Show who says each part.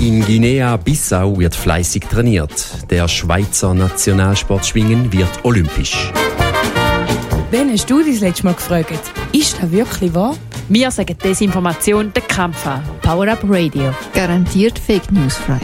Speaker 1: In Guinea-Bissau wird fleissig trainiert. Der Schweizer Nationalsportschwingen wird olympisch.
Speaker 2: Wen hast du das letzte Mal gefragt? Ist das wirklich wahr?
Speaker 3: Wir sagen Desinformation den Kampf an.
Speaker 4: Power Up Radio. Garantiert Fake News frei.